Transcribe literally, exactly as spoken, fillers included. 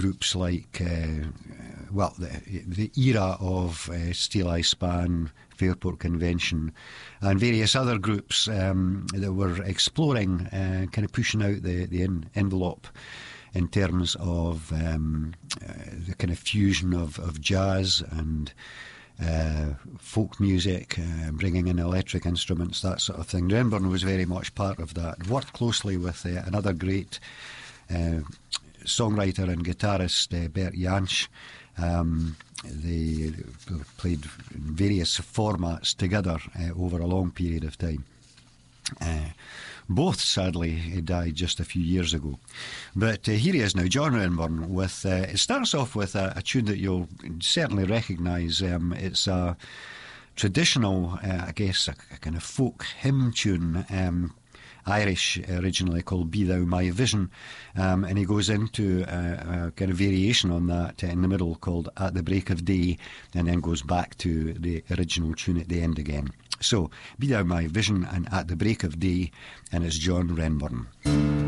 groups like, uh, well, the, the era of uh, Steel Eye Span, Fairport Convention, and various other groups um, that were exploring, uh, kind of pushing out the, the en- envelope in terms of um, uh, the kind of fusion of, of jazz and uh, folk music, uh, bringing in electric instruments, that sort of thing. Renburn was very much part of that. Worked closely with uh, another great uh, songwriter and guitarist, uh, Bert Jansch. Um, they played in various formats together uh, over a long period of time. Uh, both, sadly, died just a few years ago. But uh, here he is now, John Renburn, with, uh, it starts off with a, a tune that you'll certainly recognise. Um, it's a traditional, uh, I guess, a, a kind of folk hymn tune, um, Irish originally, called Be Thou My Vision, um, and he goes into a, a kind of variation on that in the middle called At the Break of Day, and then goes back to the original tune at the end again. So, Be Thou My Vision and At the Break of Day, and it's John Renburn.